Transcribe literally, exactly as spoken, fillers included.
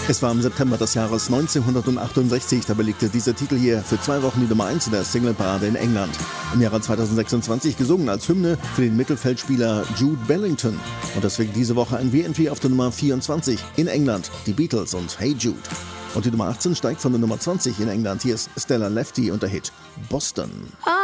Es war im September des Jahres neunzehnhundertachtundsechzig, da belegte dieser Titel hier für zwei Wochen die Nummer eins in der Singleparade in England. Im Jahre zweitausendsechsundzwanzig gesungen als Hymne für den Mittelfeldspieler Jude Bellingham. Und deswegen diese Woche ein V&V auf der Nummer vierundzwanzig in England, die Beatles und Hey Jude. Und die Nummer achtzehn steigt von der Nummer zwanzig in England. Hier ist Stella Lefty und der Hit Boston. Oh.